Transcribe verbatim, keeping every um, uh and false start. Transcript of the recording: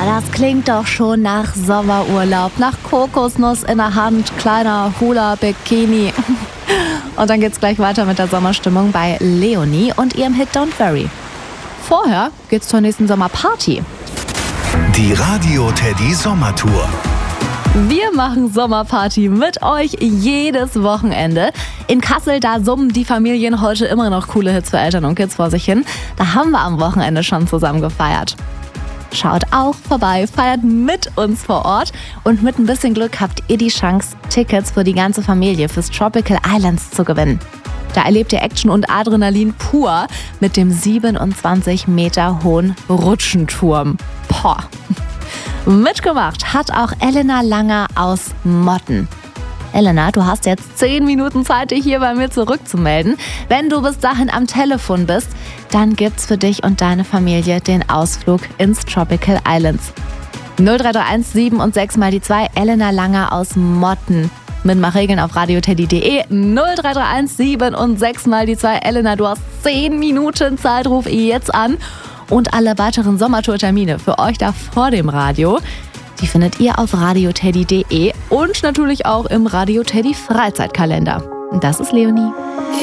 das klingt doch schon nach Sommerurlaub, nach Kokosnuss in der Hand, kleiner Hula-Bikini. Und dann geht's gleich weiter mit der Sommerstimmung bei Leonie und ihrem Hit Don't Worry. Vorher geht's zur nächsten Sommerparty. Die Radio Teddy Sommertour. Wir machen Sommerparty mit euch jedes Wochenende. In Kassel, da summen die Familien heute immer noch coole Hits für Eltern und Kids vor sich hin. Da haben wir am Wochenende schon zusammen gefeiert. Schaut auch vorbei, feiert mit uns vor Ort und mit ein bisschen Glück habt ihr die Chance, Tickets für die ganze Familie fürs Tropical Islands zu gewinnen. Da erlebt ihr Action und Adrenalin pur mit dem siebenundzwanzig Meter hohen Rutschenturm. Boah. Mitgemacht hat auch Elena Langer aus Motten. Elena, du hast jetzt zehn Minuten Zeit, dich hier bei mir zurückzumelden. Wenn du bis dahin am Telefon bist, dann gibt's für dich und deine Familie den Ausflug ins Tropical Islands. null drei drei eins sieben und sechs mal die zwei, Elena Langer aus Motten. Mitmachregeln auf radioteddy punkt de, null drei drei eins sieben und sechs mal die zwei. Elena, du hast zehn Minuten Zeit, ruf jetzt an. Und alle weiteren Sommertour-Termine für euch da vor dem Radio, die findet ihr auf radioteddy punkt de und natürlich auch im Radio Teddy Freizeitkalender. Und das ist Leonie.